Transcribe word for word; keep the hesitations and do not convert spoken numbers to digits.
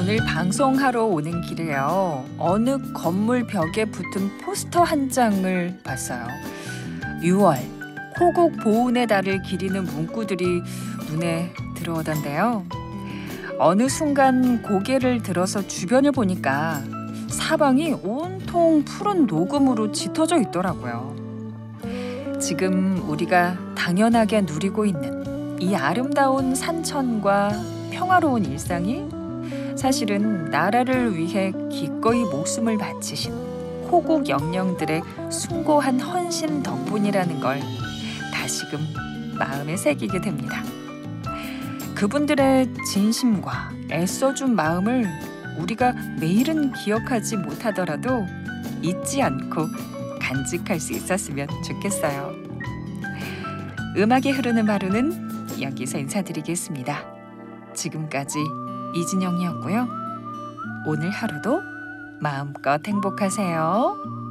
오늘 방송하러 오는 길에요. 어느 건물 벽에 붙은 포스터 한 장을 봤어요. 유월, 호국 보훈의 달을 기리는 문구들이 눈에 들어오던데요. 어느 순간 고개를 들어서 주변을 보니까 사방이 온통 푸른 녹음으로 짙어져 있더라고요. 지금 우리가 당연하게 누리고 있는 이 아름다운 산천과 평화로운 일상이 사실은 나라를 위해 기꺼이 목숨을 바치신 호국 영령들의 숭고한 헌신 덕분이라는 걸 다시금 마음에 새기게 됩니다. 그분들의 진심과 애써준 마음을 우리가 매일은 기억하지 못하더라도 잊지 않고 간직할 수 있었으면 좋겠어요. 음악이 흐르는 하루는 여기서 인사드리겠습니다. 지금까지 이진영이었고요. 오늘 하루도 마음껏 행복하세요.